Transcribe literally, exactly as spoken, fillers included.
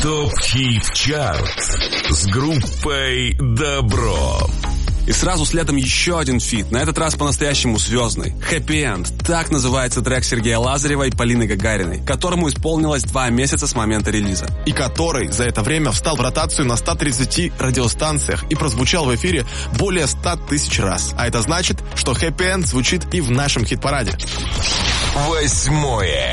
ТОП-хит-чарт с группой «Добро». И сразу следом еще один фит, на этот раз по-настоящему звездный. «Happy End» — так называется трек Сергея Лазарева и Полины Гагариной, которому исполнилось два месяца с момента релиза. И который за это время встал в ротацию на ста тридцати радиостанциях и прозвучал в эфире более ста тысяч раз. А это значит, что «Happy End» звучит и в нашем хит-параде. Восьмое.